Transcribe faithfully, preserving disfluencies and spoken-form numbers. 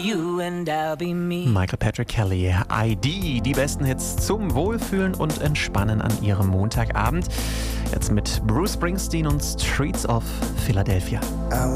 you and I'll be me. Michael Patrick Kelly, I D, die besten Hits zum Wohlfühlen und Entspannen an ihrem Montagabend. Jetzt mit Bruce Springsteen und Streets of Philadelphia. I